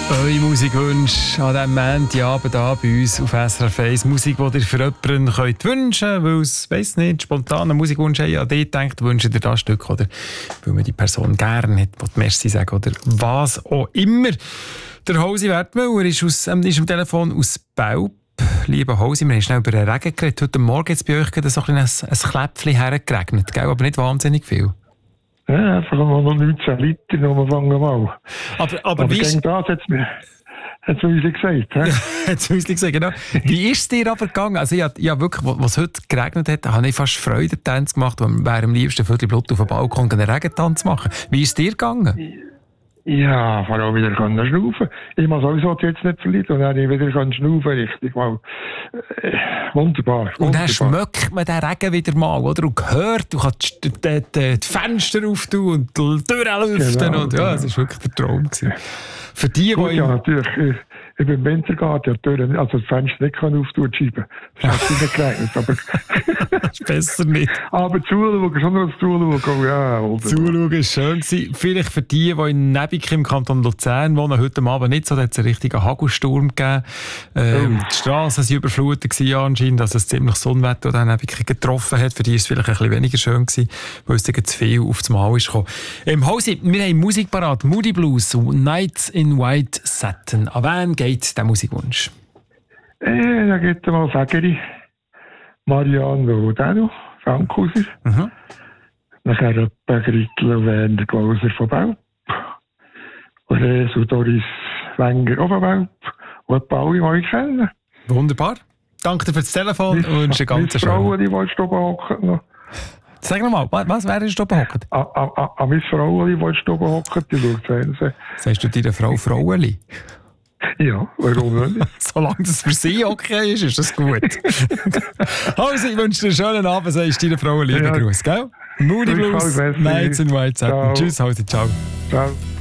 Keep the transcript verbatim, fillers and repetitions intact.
Eure Musikwünsche an diesem Montagabend hier bei uns auf S R F eins. Musik, die ihr für jemanden könnt wünschen könnt, weil es, weiss nicht, spontanen Musikwunsch haben, an dich denkt, wünscht ihr das Stück, oder weil man die Person gerne hat, will Merci sagen, oder was auch immer. Der Hosi Wertmüller ist, aus, ähm, ist am Telefon aus Belp. Lieber Hosi, wir haben schnell über den Regen geredet. Heute Morgen hat es bei euch gerade so ein, ein, ein Kläpfchen hergeregnet, gell? Aber nicht wahnsinnig viel. Ja, einfach mal noch neunzehn Liter noch am Anfang mal. Aber, aber, aber wie ist... das hat es mir, hat's mir gesagt. Hat es mir gesagt, genau. Wie ist es dir aber gegangen? Also ich habe ja, wirklich, was heute geregnet hat, habe ich fast Freudentanz gemacht, und wäre am liebsten ein Viertel Blut auf dem Balkon einen Regentanz machen. Wie ist es dir gegangen? Ja, vor allem wieder können schnaufen. Ich muss sowieso jetzt nicht verlieren, und dann wieder schnaufen richtig mal. Äh, wunderbar, wunderbar. Und dann schmeckt man den Regen wieder mal, oder? Und hört, du kannst die, die, die, die Fenster auftun und die Türen lüften. Genau, und ja, es war wirklich der Traum gewesen. Für die, Gut, die ja, natürlich. Ich, ich bin im Wintergarten, ja, Türen, also das Fenster nicht auftun und schieben. Das hat nicht geregnet, aber... das ist besser nicht. Aber zuschauen, schon noch das Zuschauen, ja. Wunderbar. Zuschauen war schön gewesen. Vielleicht für die, die in Nebik im Kanton Luzern wohnen, heute Abend nicht so, da hat es einen richtigen Hagelsturm gegeben. Ähm, oh. Die Strassen waren überflutet anscheinend, dass es ziemlich Sonnenwetter dann Nebik getroffen hat. Für die war es vielleicht ein bisschen weniger schön gewesen, weil es dann zu viel auf das Mal ist gekommen. Im Hause, wir haben Musik parat, Moody Blues, Nights in White Satin. An wen geht der Musikwunsch? Äh, da geht mal Fägeri, Marianne Rodano, Frankhauser. Mhm. Nachher Grittel und Werner Glauser von Belp. Und Resu Doris Wenger auch von Belp. Und ein paar alle, die ich kenne. Wunderbar. Danke dir für das Telefon und einen ganz schönen... Frauen, die wollen oben hocken noch. Sag nochmal, was wäre denn oben hocken? An meine Frauen, die wollen oben hocken, die schaut Fernsehen. Sagst du deiner Frau Frauenli? Ja, warum nicht? Solange das für sie okay ist, ist das gut. Also, ich wünsche dir einen schönen Abend, sagst deiner Frau einen lieben ja. Gruß, gell? Moody Blues, Nights in White Satin. Tschüss, Hause, ciao. Ciao.